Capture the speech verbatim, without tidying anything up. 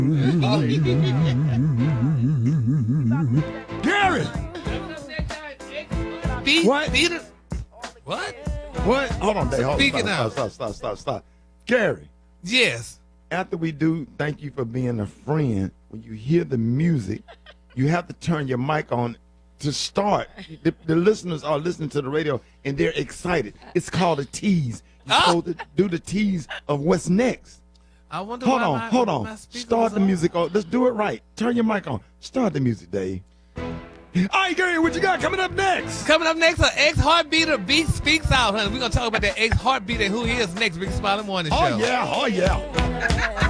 Gary! Beat, What? Beat it. What? What? Hold on, Dave. Hold on. Speak it Stop, now. stop, stop, stop, stop, stop. Gary, Yes. after we do thank you for being a friend, when you hear the music, you have to turn your mic on to start. The, the listeners are listening to the radio and they're excited. It's called a tease. You're Ah! supposed to do the tease of what's next. I wonder Hold why on, my, hold my on. speaker Start was the on. music on. Let's do it right. Turn your mic on. Start the music, Dave. All right, Gary, what you got coming up next? Coming up next, an ex-heartbeater beat speaks out, honey. We're going to talk about that ex-heartbeater and who he is next. Big Smiley Morning Show. Oh, yeah, oh, yeah.